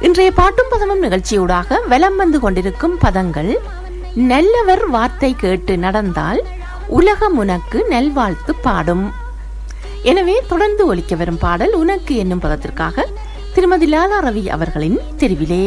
இன்றைய பாட்டும் பதமும் நிகழ்ச்சியூடாக வலம் வந்து கொண்டிருக்கும் பதங்கள்: நல்லவர் வார்த்தை கேட்டு நடந்தால் உலகம் உனக்கு நல்வாழ்த்து பாடும். எனவே தொடர்ந்து ஒலிக்க வரும் பாடல் உனக்கு என்னும் பதத்திற்காக திருமதி லாலா ரவி அவர்களின் தெரிவிலே.